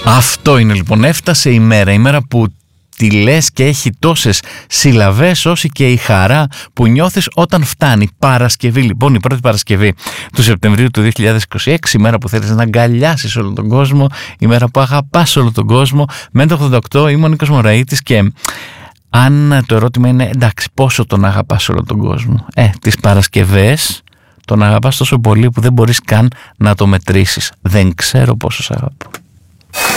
Αυτό είναι λοιπόν, έφτασε η μέρα που τη λες και έχει τόσες συλλαβές όσο και η χαρά που νιώθεις όταν φτάνει Παρασκευή. Λοιπόν, η πρώτη Παρασκευή του Σεπτεμβρίου του 2026, η μέρα που θέλεις να αγκαλιάσεις όλο τον κόσμο, η μέρα που αγαπάς όλο τον κόσμο. Μέντα 88, είμαι ο Νίκος Μωραΐτης και αν το ερώτημα είναι εντάξει πόσο τον αγαπάς όλο τον κόσμο, τις Παρασκευές τον αγαπάς τόσο πολύ που δεν μπορείς καν να το μετρήσεις. Δεν ξέρω πόσο σ' αγαπώ.